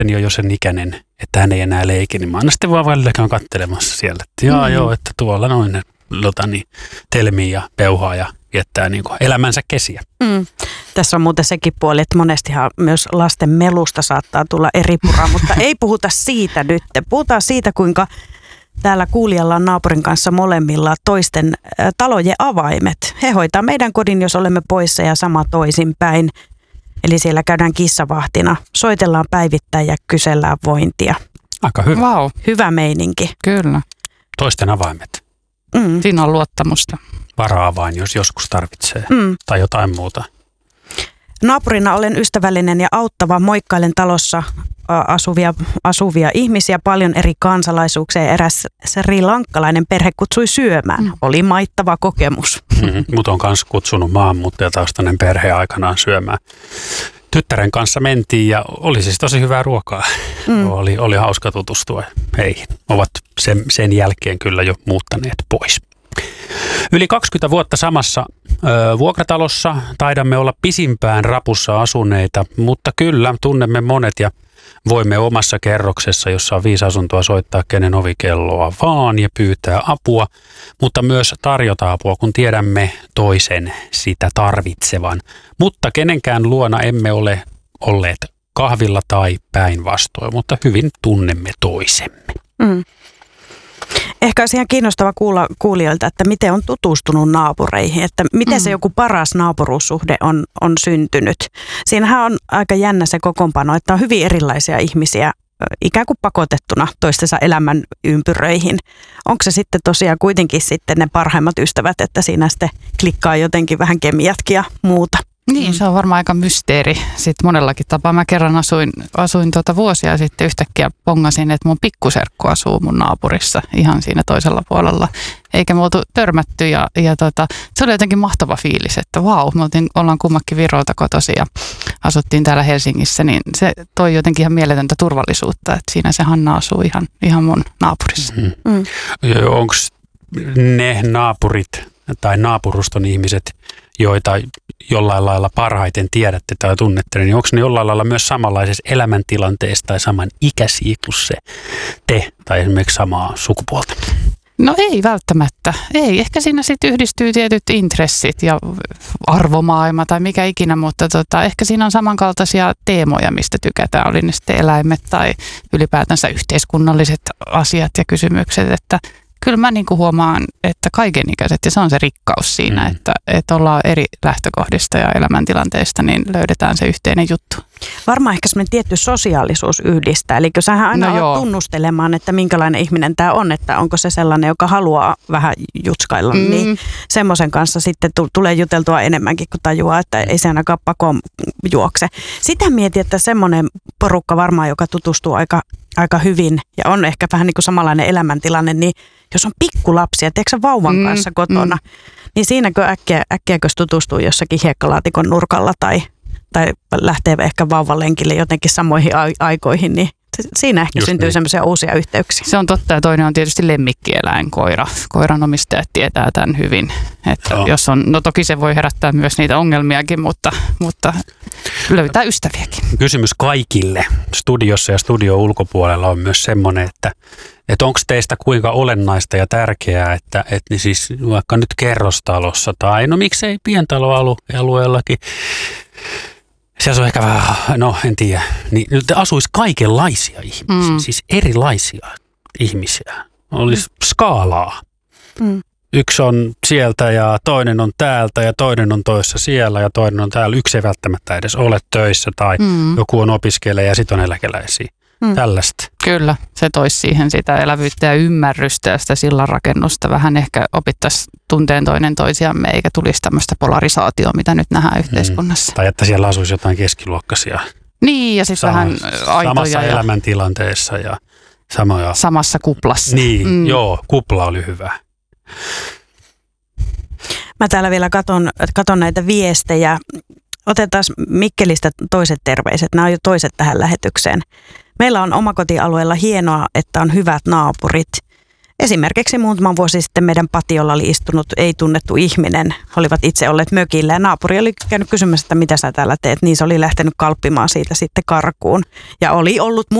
lapseni on jo sen ikäinen, että hän ei enää leiki, niin mä aina sitten vaan välillä käyn kattelemassa siellä. Että joo, että tuolla noin telmii ja peuhaa ja viettää niin kuin elämänsä kesiä. Tässä on muuten sekin puoli, että monestihan myös lasten melusta saattaa tulla eri puraa, mutta ei puhuta siitä nyt. Puhutaan siitä, kuinka täällä kuulijalla on naapurin kanssa molemmilla toisten talojen avaimet. He hoitaa meidän kodin, jos olemme poissa ja sama toisinpäin. Eli siellä käydään kissavahtina. Soitellaan päivittäin ja kysellään vointia. Aika hyvä. Wow. Hyvä meininki. Kyllä. Toisten avaimet. Siinä on luottamusta. Vara-avain, jos joskus tarvitsee. Tai jotain muuta. Naapurina olen ystävällinen ja auttava. Moikkailen talossa asuvia ihmisiä, paljon eri kansalaisuuksia. Eräs srilankkalainen perhe kutsui syömään. Oli maittava kokemus. Mut on kanssa kutsunut maahanmuuttajataustainen perhe aikanaan syömään. Tyttären kanssa mentiin ja oli siis tosi hyvää ruokaa. Oli hauska tutustua heihin. Ovat sen jälkeen kyllä jo muuttaneet pois. Yli 20 vuotta samassa vuokratalossa taidamme olla pisimpään rapussa asuneita, mutta kyllä tunnemme monet ja voimme omassa kerroksessa, jossa on 5 asuntoa, soittaa kenen ovikelloa vaan ja pyytää apua, mutta myös tarjota apua, kun tiedämme toisen sitä tarvitsevan. Mutta kenenkään luona emme ole olleet kahvilla tai päinvastoin, mutta hyvin tunnemme toisemme. Ehkä olisi ihan kiinnostava kuulla kuulijoilta, että miten on tutustunut naapureihin, että miten se joku paras naapuruussuhde on syntynyt. Siinähän on aika jännä se kokoonpano, että on hyvin erilaisia ihmisiä ikään kuin pakotettuna toistensa elämän ympyröihin. Onko se sitten tosiaan kuitenkin sitten ne parhaimmat ystävät, että siinä sitten klikkaa jotenkin vähän kemiatkin ja muuta? Niin, se on varmaan aika mysteeri sitten monellakin tapaa. Mä kerran asuin vuosia sitten yhtäkkiä pongasin, että mun pikkuserkku asuu mun naapurissa ihan siinä toisella puolella. Eikä me oltu törmätty ja se oli jotenkin mahtava fiilis, että vau, me ollaan kummakin Virolta kotoisin ja asuttiin täällä Helsingissä, niin se toi jotenkin ihan mieletöntä turvallisuutta, että siinä se Hanna asuu ihan mun naapurissa. Onko ne naapurit tai naapuruston ihmiset, joita jollain lailla parhaiten tiedätte tai tunnette, niin onko ne jollain lailla myös samanlaisessa elämäntilanteessa tai saman ikäisiä kuin se te tai esimerkiksi samaa sukupuolta? No ei välttämättä. Ei. Ehkä siinä sitten yhdistyy tietyt intressit ja arvomaailma tai mikä ikinä, mutta ehkä siinä on samankaltaisia teemoja, mistä tykätään. Oli ne sitten eläimet tai ylipäätänsä yhteiskunnalliset asiat ja kysymykset, että kyllä mä niin kuin huomaan, että kaikenikäiset, ja se on se rikkaus siinä, että ollaan eri lähtökohdista ja elämäntilanteista, niin löydetään se yhteinen juttu. Varmaan ehkä semmoinen tietty sosiaalisuus yhdistää, eli kun sähän aina olet tunnustelemaan, että minkälainen ihminen tämä on, että onko se sellainen, joka haluaa vähän jutskailla, niin semmoisen kanssa sitten tulee juteltua enemmänkin, kun tajuaa, että ei se ainakaan pakoon juokse. Sitä mietin, että semmoinen porukka varmaan, joka tutustuu aika hyvin ja on ehkä vähän niin kuin samanlainen elämäntilanne, niin jos on pikkulapsia, tiedätkö sä vauvan kanssa kotona, niin siinäkö äkkiäkös tutustuu jossakin hiekkalaatikon nurkalla tai lähtee ehkä vauvan lenkille jotenkin samoihin aikoihin, niin siinä ehkä syntyy semmoisia uusia yhteyksiä. Se on totta ja toinen on tietysti lemmikkieläin, koira. Koiran omistajat tietää tämän hyvin. Että jos on, no toki se voi herättää myös niitä ongelmiakin, mutta löytää ystäviäkin. Kysymys kaikille studiossa ja studio ulkopuolella on myös semmoinen, että onko teistä kuinka olennaista ja tärkeää, että niin siis vaikka nyt kerrostalossa tai no miksei pientaloalueellakin, siellä on ehkä vähän, no en tiedä, niin nyt asuisi kaikenlaisia ihmisiä, siis erilaisia ihmisiä. Olisi skaalaa. Yksi on sieltä ja toinen on täältä ja toinen on toissa siellä ja toinen on täällä. Yksi ei välttämättä edes ole töissä tai joku on opiskelija ja sitten on eläkeläisiä. Tällaista. Kyllä, se toisi siihen sitä elävyyttä ja ymmärrystä ja sitä sillanrakennusta. Vähän ehkä opittaisiin tunteen toinen toisiamme eikä tulisi tämmöistä polarisaatioa, mitä nyt nähdään yhteiskunnassa. Tai että siellä asuisi jotain keskiluokkaisia. Niin, ja sitten vähän aitoja. Samassa elämäntilanteessa ja samoja. Samassa kuplassa. Niin, joo, kupla oli hyvä. Mä täällä vielä katon näitä viestejä. Otetaan Mikkelistä toiset terveiset. Nämä on jo toiset tähän lähetykseen. Meillä on omakotialueella hienoa, että on hyvät naapurit. Esimerkiksi muutama vuosi sitten meidän patiolla oli istunut ei-tunnettu ihminen. He olivat itse olleet mökillä ja naapuri oli käynyt kysymässä, että mitä sä täällä teet. Niin se oli lähtenyt kalppimaan siitä sitten karkuun ja oli ollut